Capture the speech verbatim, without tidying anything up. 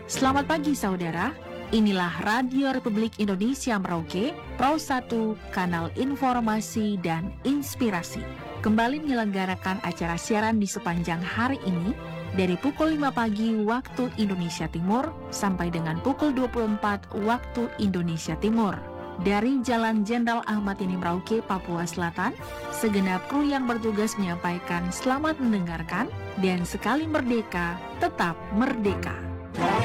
Selamat pagi saudara, inilah Radio Republik Indonesia Merauke, Pro satu, Kanal Informasi dan Inspirasi. Kembali menyelenggarakan acara siaran di sepanjang hari ini, dari pukul lima pagi waktu Indonesia Timur, sampai dengan pukul dua puluh empat waktu Indonesia Timur. Dari Jalan Jenderal Ahmad Yani Merauke, Papua Selatan, segenap kru yang bertugas menyampaikan selamat mendengarkan, dan sekali merdeka, tetap merdeka.